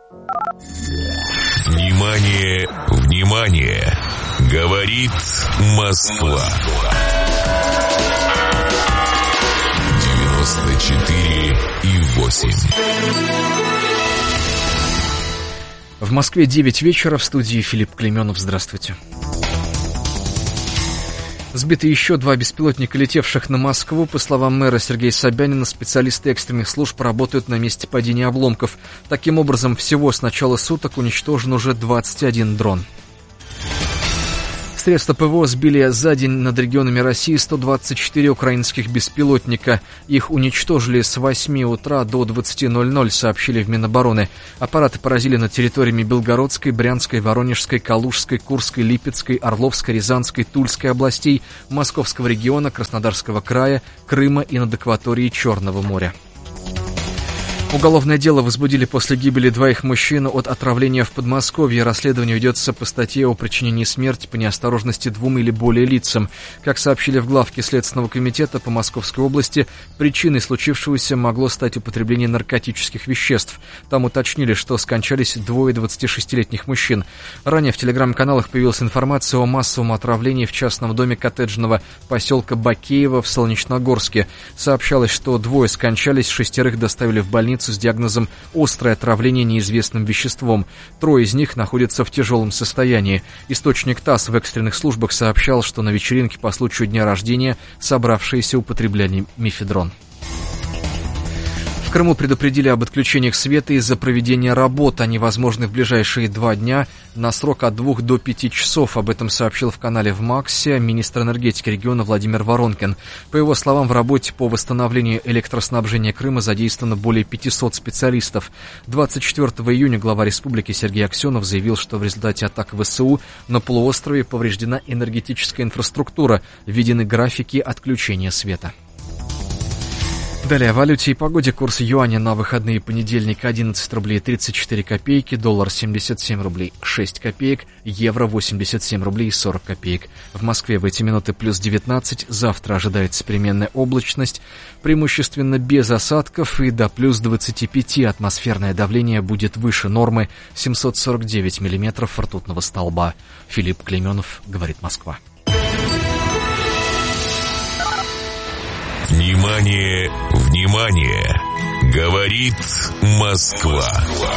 Внимание, внимание! Говорит Москва. 94,8. В Москве 9 вечера, в студии Филипп Клейменов. Здравствуйте. Сбиты еще 2 беспилотника, летевших на Москву. По словам мэра Сергея Собянина, специалисты экстренных служб работают на месте падения обломков. Таким образом, всего с начала суток уничтожен уже 21 дрон. Средства ПВО сбили за день над регионами России 124 украинских беспилотника. Их уничтожили с 8 утра до 20:00, сообщили в Минобороны. Аппараты поразили над территориями Белгородской, Брянской, Воронежской, Калужской, Курской, Липецкой, Орловской, Рязанской, Тульской областей, Московского региона, Краснодарского края, Крыма и над акваторией Черного моря. Уголовное дело возбудили после гибели 2 мужчин от отравления в Подмосковье. Расследование ведется по статье о причинении смерти по неосторожности 2 или более лицам. Как сообщили в главке Следственного комитета по Московской области, причиной случившегося могло стать употребление наркотических веществ. Там уточнили, что скончались 2 26-летних мужчин. Ранее в телеграм-каналах появилась информация о массовом отравлении в частном доме коттеджного поселка Бакеево в Солнечногорске. Сообщалось, что 2 скончались, 6 доставили в больницу с диагнозом «острое отравление неизвестным веществом». 3 из них находятся в тяжелом состоянии. Источник ТАСС в экстренных службах сообщал, что на вечеринке по случаю дня рождения собравшиеся употребляли мефедрон. В Крыму предупредили об отключениях света из-за проведения работ. Они возможны в ближайшие 2 дня на срок от 2 до 5 часов. Об этом сообщил в канале в МАКСе министр энергетики региона Владимир Воронкин. По его словам, в работе по восстановлению электроснабжения Крыма задействовано более 500 специалистов. 24 июня глава республики Сергей Аксенов заявил, что в результате атак ВСУ на полуострове повреждена энергетическая инфраструктура. Введены графики отключения света. Далее о валюте и погоде. Курс юаня на выходные: понедельник 11 рублей 34 копейки, доллар 77 рублей 6 копеек, евро 87 рублей 40 копеек. В Москве в эти минуты плюс 19, завтра ожидается переменная облачность, преимущественно без осадков, и до плюс 25 атмосферное давление будет выше нормы 749 миллиметров ртутного столба. Филипп Клейменов, говорит Москва. Внимание, внимание! Говорит Москва.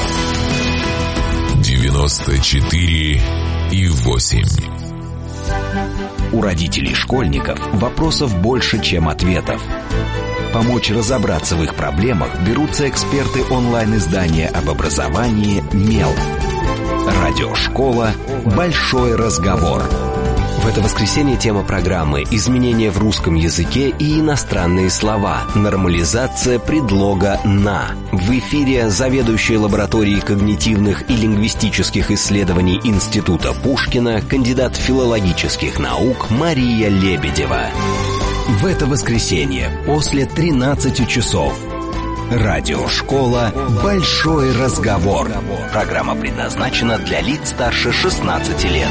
94,8. У родителей школьников вопросов больше, чем ответов. Помочь разобраться в их проблемах берутся эксперты онлайн-издания об образовании «Мел». Радиошкола «Большой разговор». В это воскресенье тема программы «Изменения в русском языке и иностранные слова. Нормализация предлога «на». В эфире заведующая лабораторией когнитивных и лингвистических исследований Института Пушкина, кандидат филологических наук Мария Лебедева. В это воскресенье после 13 часов. Радиошкола «Большой разговор». Программа предназначена для лиц старше 16 лет.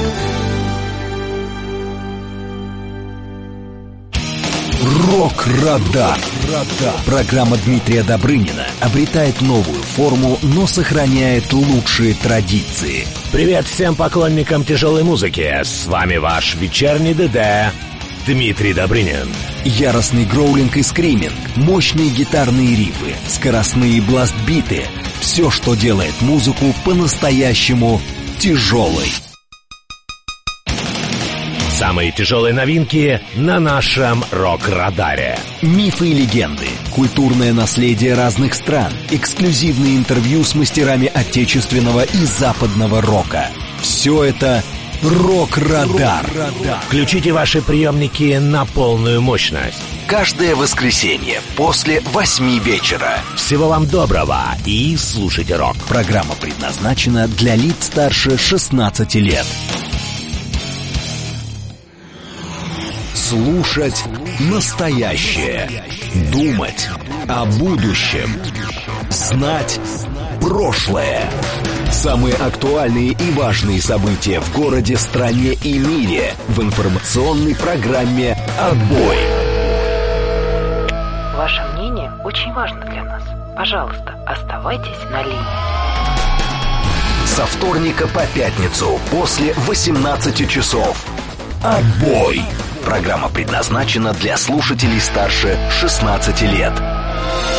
Рок-радар. Программа Дмитрия Добрынина обретает новую форму, но сохраняет лучшие традиции. Привет всем поклонникам тяжелой музыки. С вами ваш вечерний ДД Дмитрий Добрынин. Яростный гроулинг и скриминг, мощные гитарные рифы, скоростные бласт-биты. Все, что делает музыку по-настоящему тяжелой. Самые тяжелые новинки на нашем рок-радаре. Мифы и легенды, культурное наследие разных стран, эксклюзивные интервью с мастерами отечественного и западного рока. Все это «Рок-радар». Включите ваши приемники на полную мощность. Каждое воскресенье после 8 вечера. Всего вам доброго и слушайте рок. Программа предназначена для лиц старше 16 лет. Слушать настоящее. Думать о будущем. Знать прошлое. Самые актуальные и важные события в городе, стране и мире в информационной программе «Отбой». Ваше мнение очень важно для нас. Пожалуйста, оставайтесь на линии. Со вторника по пятницу после 18 часов. Отбой! Программа предназначена для слушателей старше 16 лет.